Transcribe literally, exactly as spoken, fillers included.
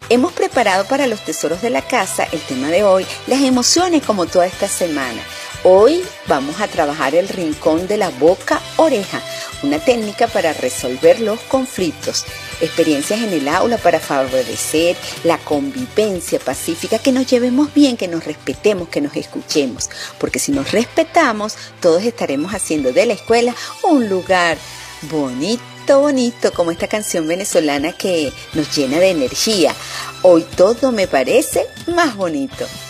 Hemos preparado para los tesoros de la casa el tema de hoy, las emociones como toda esta semana. Hoy vamos a trabajar el rincón de la boca-oreja, una técnica para resolver los conflictos, experiencias en el aula para favorecer la convivencia pacífica, que nos llevemos bien, que nos respetemos, que nos escuchemos, porque si nos respetamos, todos estaremos haciendo de la escuela un lugar bonito. bonito, como esta canción venezolana que nos llena de energía. Hoy todo me parece más bonito.